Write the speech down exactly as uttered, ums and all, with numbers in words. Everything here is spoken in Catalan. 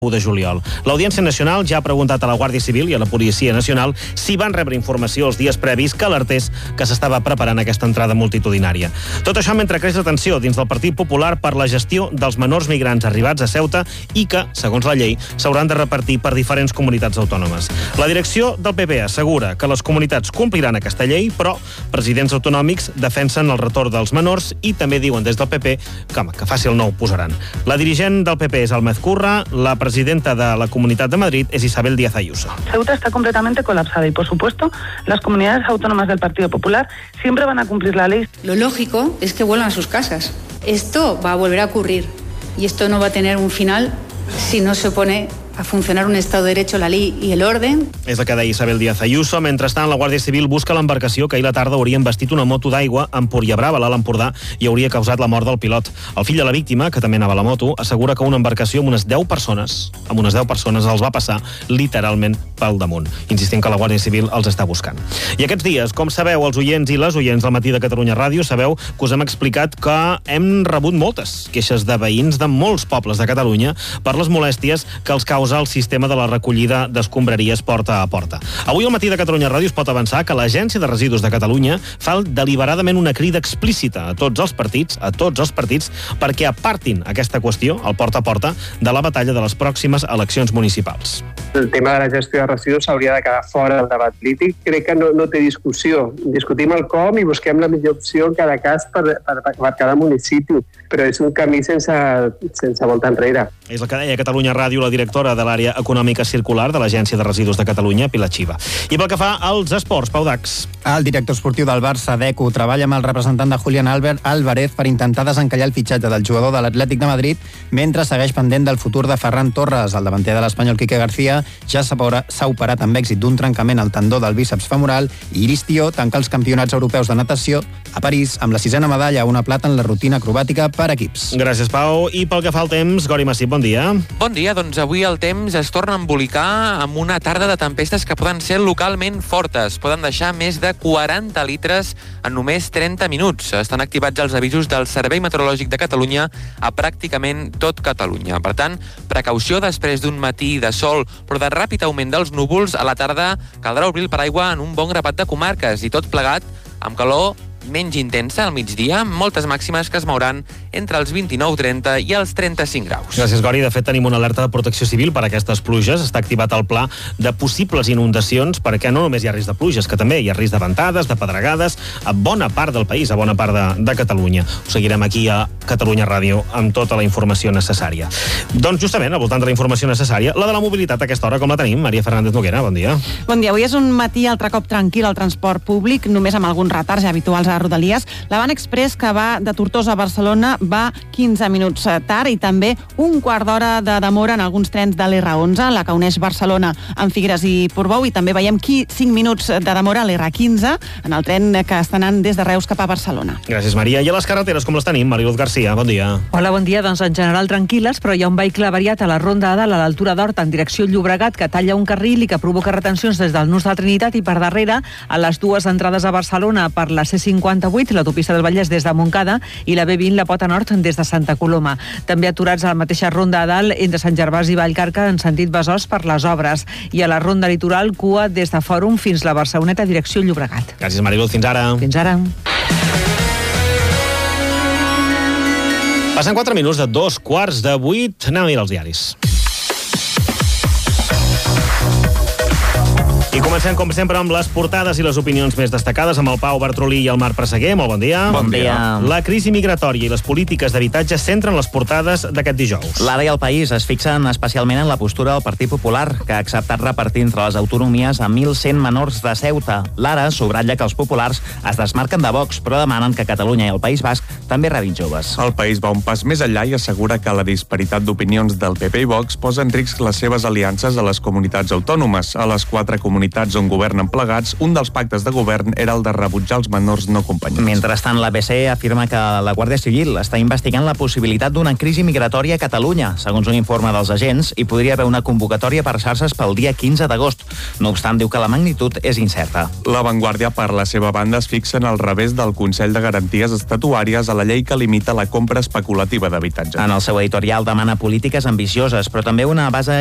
u de juliol. L'Audiència Nacional ja ha preguntat a la Guàrdia Civil i a la Policia Nacional si van rebre informació els dies previs que alertés que s'estava preparant aquesta entrada multitudinària. Tot això mentre creix la tensió dins del Partit Popular per la gestió dels menors migrants arribats a Ceuta i que, segons la llei, s'hauran de repartir per diferents comunitats autònomes. La direcció del P P assegura que les comunitats compliran aquesta llei, però presidents autonòmics defensen el retorn dels menors i també diuen des del P P que, home, que fàcil no ho posaran. La dirigent del P P és Almaz Curra, la presidenta de la Comunitat de Madrid es Isabel Díaz Ayuso. Ceuta está completamente colapsada y, por supuesto, las comunidades autónomas del Partido Popular siempre van a cumplir la ley. Lo lógico es que vuelvan a sus casas. Esto va a volver a ocurrir y esto no va a tener un final si no se pone a funcionar un Estado de Derecho, la ley y el orden. És el que deia Isabel Díaz Ayuso. Mentrestant, la Guàrdia Civil busca l'embarcació que ahir la tarda hauria embastit una moto d'aigua a Empuriabrava, a l'Alt Empordà, i hauria causat la mort del pilot. El fill de la víctima, que també anava a la moto, assegura que una embarcació amb unes deu persones, amb unes deu persones els va passar literalment pel damunt, insistint que la Guàrdia Civil els està buscant. I aquests dies, com sabeu, els oients i les oients del Matí de Catalunya Ràdio, sabeu que us hem explicat que hem rebut moltes queixes de veïns de molts pobles de Catalunya per les molèsties que els causa el sistema de la recollida d'escombraries porta a porta. Avui al Matí de Catalunya Ràdio es pot avançar que l'Agència de Residus de Catalunya fa deliberadament una crida explícita a tots els partits, a tots els partits, perquè apartin aquesta qüestió, el porta a porta, de la batalla de les pròximes eleccions municipals. El tema de la gestió de residus s'hauria de quedar fora del debat polític. Crec que no, no té discussió. Discutim el com i busquem la millor opció en cada cas per, per, per cada municipi, però és un camí sense, sense volta enrere. És el que deia a Catalunya Ràdio la directora de l'àrea econòmica circular de l'Agència de Residus de Catalunya, Pilar Xiva. I pel que fa als esports, Pau Dax. El director esportiu del Barça, Deco, treballa amb el representant de Julián Álvarez per intentar desencallar el fitxatge del jugador de l'Atlètic de Madrid mentre segueix pendent del futur de Ferran Torres. El davanter de l'Espanyol, Quique García, ja s'ha operat amb èxit d'un trencament al tendó del bíceps femoral i Iris Tió tanca els campionats europeus de natació a París amb la sisena medalla, una plata en la rutina acrobàtica per equips. Gràcies, Pau. I pel que fa al temps, Gori Massip, bon dia. Bon dia, doncs avui el temps es torna a embolicar amb una tarda de tempestes que poden ser localment fortes. Poden deixar més de quaranta litres en només trenta minuts. Estan activats els avisos del Servei Meteorològic de Catalunya a pràcticament tot Catalunya. Per tant, precaució després d'un matí de sol, però de ràpid augment dels núvols. A la tarda caldrà obrir el paraigua en un bon grapat de comarques i tot plegat amb calor menys intensa al migdia, moltes màximes que es mouran entre els vint-i-nou trenta i els trenta-cinc graus. Gràcies, Gori. De fet, tenim una alerta de protecció civil per a aquestes pluges. Està activat el pla de possibles inundacions, perquè no només hi ha risc de pluges, que també hi ha risc de ventades, de pedregades, a bona part del país, a bona part de, de Catalunya. Ho seguirem aquí a Catalunya Ràdio amb tota la informació necessària. Doncs justament, al voltant de la informació necessària, la de la mobilitat a aquesta hora, com la tenim? Maria Fernández Noguera, bon dia. Bon dia. Avui és un matí altre cop tranquil al transport públic, només amb alguns retards habituals a Rodalies. L'Avant Express, que va de Tortosa a Barcelona, va quinze minuts tard i també un quart d'hora de demora en alguns trens de l'R onze, la que uneix Barcelona amb Figueres i Portbou, i també veiem aquí cinc minuts de demora a l'R quinze, en el tren que està anant des de Reus cap a Barcelona. Gràcies, Maria. I a les carreteres, com les tenim? Mariluz Garcia, bon dia. Hola, bon dia. Doncs en general tranquil·les, però hi ha un vehicle variat a la Ronda de Dalt, a l'altura d'Horta, en direcció Llobregat, que talla un carril i que provoca retencions des del nus de Trinitat i per darrere a les dues entrades a Barcelona per la C cinquanta-vuit, l'autopista del Vallès des de Montcada, i la B vint, la Pota Nord, des de Santa Coloma. També aturats a la mateixa Ronda de Dalt entre Sant Gervasi i Vallcarca en sentit Besòs per les obres. I a la Ronda Litoral, cua des de Fòrum fins la Barceloneta, direcció Llobregat. Gràcies, Mariluz. Fins ara. Fins ara. Passen quatre minuts de dos quarts de vuit. Anem a mirar els diaris. I comencem, com sempre, amb les portades i les opinions més destacades amb el Pau Bartrolí i el Marc Presseguer. Molt bon dia. Bon dia. La crisi migratòria i les polítiques d'habitatge centren les portades d'aquest dijous. L'Ara i el País es fixen especialment en la postura del Partit Popular, que ha acceptat repartir entre les autonomies a mil cent menors de Ceuta. L'Ara subratlla que els populars es desmarquen de Vox, però demanen que Catalunya i el País Basc també rebin joves. El País va un pas més enllà i assegura que la disparitat d'opinions del P P i Vox posa en risc les seves aliances a les comunitats autònomes. A les quatre comunitats comunitats on governen plegats, un dels pactes de govern era el de rebutjar els menors no acompanyats. Mentrestant, l'A B C afirma que la Guàrdia Civil està investigant la possibilitat d'una crisi migratòria a Catalunya. Segons un informe dels agents, hi podria haver una convocatòria per xarxes pel dia quinze d'agost. No obstant, diu que la magnitud és incerta. La Vanguardia, per la seva banda, es fixen al revés del Consell de Garanties Estatutàries a la llei que limita la compra especulativa d'habitatge. En el seu editorial demana polítiques ambicioses, però també una base